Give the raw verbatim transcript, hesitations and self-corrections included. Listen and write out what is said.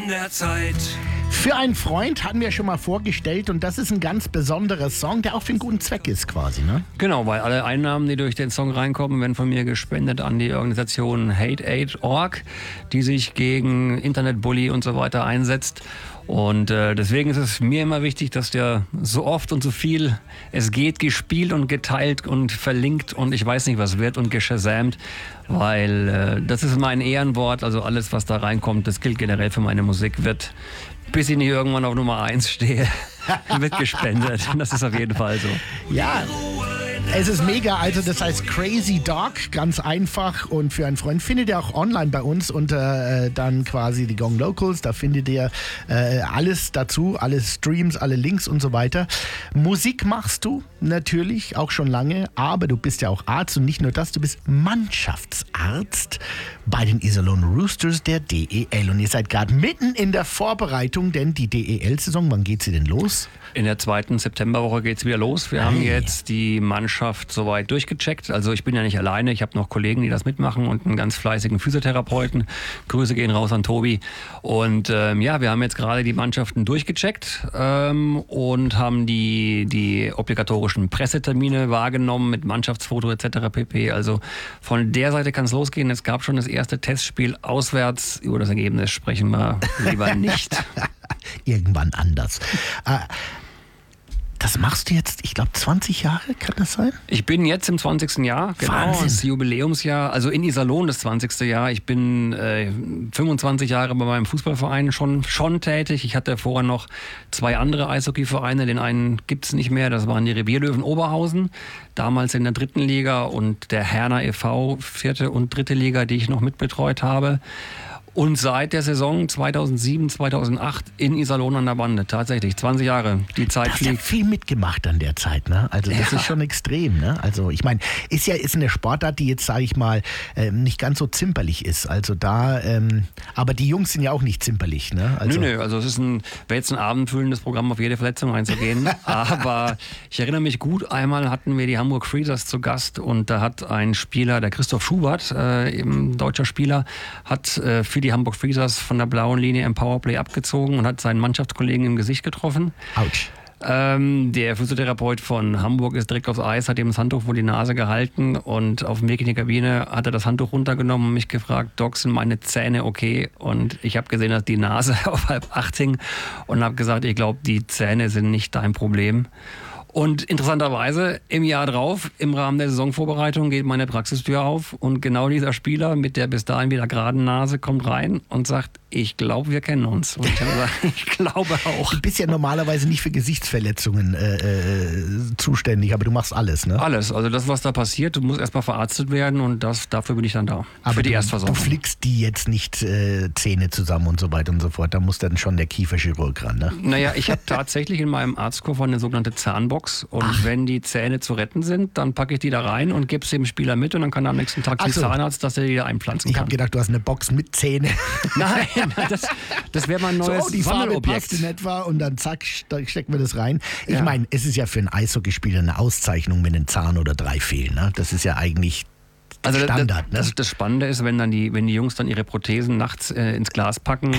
von der Zeit. Für einen Freund hatten wir schon mal vorgestellt und das ist ein ganz besonderer Song, der auch für einen guten Zweck ist quasi, ne? Genau, weil alle Einnahmen, die durch den Song reinkommen, werden von mir gespendet an die Organisation Hate Aid Punkt org, die sich gegen Internetbully und so weiter einsetzt. Und äh, deswegen ist es mir immer wichtig, dass der so oft und so viel es geht gespielt und geteilt und verlinkt und ich weiß nicht was wird und geshazamt, weil äh, das ist mein Ehrenwort, also alles was da reinkommt, das gilt generell für meine Musik, wird, bis ich nicht irgendwann auf Nummer eins stehe, wird gespendet. Das ist auf jeden Fall so. Ja. Es ist mega, also das heißt Crazy Dog, ganz einfach und für einen Freund findet ihr auch online bei uns unter äh, dann quasi die Gong Locals, da findet ihr äh, alles dazu, alle Streams, alle Links und so weiter. Musik machst du natürlich auch schon lange, aber du bist ja auch Arzt und nicht nur das, du bist Mannschaftsarzt bei den Iserlohn Roosters der D E L und ihr seid gerade mitten in der Vorbereitung, denn die D E L-Saison, wann geht sie denn los? In der zweiten Septemberwoche geht es wieder los. Wir hey. haben jetzt die Mannschaft soweit durchgecheckt. Also ich bin ja nicht alleine. Ich habe noch Kollegen, die das mitmachen und einen ganz fleißigen Physiotherapeuten. Grüße gehen raus an Tobi. Und ähm, ja, wir haben jetzt gerade die Mannschaften durchgecheckt ähm, und haben die, die obligatorischen Pressetermine wahrgenommen mit Mannschaftsfoto et cetera pp. Also von der Seite kann es losgehen. Es gab schon das erste Testspiel auswärts. Über das Ergebnis sprechen wir lieber nicht. Irgendwann anders. Äh, Das machst du jetzt, ich glaube, zwanzig Jahre, kann das sein? Ich bin jetzt im zwanzigsten Jahr, genau, Wahnsinn. Das Jubiläumsjahr, also in Iserlohn das zwanzigste Jahr. Ich bin äh, fünfundzwanzig Jahre bei meinem Fußballverein schon, schon tätig. Ich hatte vorher noch zwei andere Eishockeyvereine, den einen gibt es nicht mehr, das waren die Revierlöwen Oberhausen, damals in der dritten Liga und der Herner e V, vierte und dritte Liga, die ich noch mitbetreut habe. Und seit der Saison zweitausendsieben, zweitausendacht in Iserlohn an der Bande. Tatsächlich, zwanzig Jahre. Die Zeit fliegt. Du hast ja viel mitgemacht an der Zeit, ne? Also das ja. ist schon extrem, ne? Also ich meine, ist ja ist eine Sportart, die jetzt, sage ich mal, ähm, nicht ganz so zimperlich ist. Also da, ähm, aber die Jungs sind ja auch nicht zimperlich, ne? Also nö, nö, also es ist ein, wäre jetzt ein abendfüllendes Programm, auf jede Verletzung einzugehen. Aber ich erinnere mich gut, einmal hatten wir die Hamburg Freezers zu Gast und da hat ein Spieler, der Christoph Schubert, äh, eben deutscher Spieler, hat äh, für die die Hamburg Freezers von der blauen Linie im Powerplay abgezogen und hat seinen Mannschaftskollegen im Gesicht getroffen. Autsch. Ähm, der Physiotherapeut von Hamburg ist direkt aufs Eis, hat ihm das Handtuch vor die Nase gehalten und auf dem Weg in die Kabine hat er das Handtuch runtergenommen und mich gefragt, Doc, sind meine Zähne okay? Und ich habe gesehen, dass die Nase auf halb acht hing und habe gesagt, ich glaube, die Zähne sind nicht dein Problem. Und interessanterweise, im Jahr drauf, im Rahmen der Saisonvorbereitung, geht meine Praxistür auf und genau dieser Spieler mit der bis dahin wieder geraden Nase kommt rein und sagt, ich glaube, wir kennen uns. Und ich habe gesagt, ich glaube auch. Du bist ja normalerweise nicht für Gesichtsverletzungen äh, äh, zuständig, aber du machst alles, ne? Alles, also das, was da passiert, du musst erstmal verarztet werden und das, dafür bin ich dann da. Aber für die du, Erstversorgung. Du flickst die jetzt nicht äh, Zähne zusammen und so weiter und so fort, da muss dann schon der Kieferchirurg ran, ne? Naja, ich habe tatsächlich in meinem Arztkoffer eine sogenannte Zahnbox. Und Ach. wenn die Zähne zu retten sind, dann packe ich die da rein und gebe es dem Spieler mit und dann kann er am nächsten Tag zum so. Zahnarzt, dass er die da einpflanzen ich kann. Ich habe gedacht, du hast eine Box mit Zähne. Nein, das, das wäre mein neues so, die Farbe Sammelobjekt. passt in etwa und dann zack, stecken wir das rein. Ich ja. meine, es ist ja für einen Eishockeyspieler eine Auszeichnung, wenn ein Zahn oder drei fehlen. Ne? Das ist ja eigentlich Also Standard, das, ne? das, das Spannende ist, wenn dann die, wenn die Jungs dann ihre Prothesen nachts äh, ins Glas packen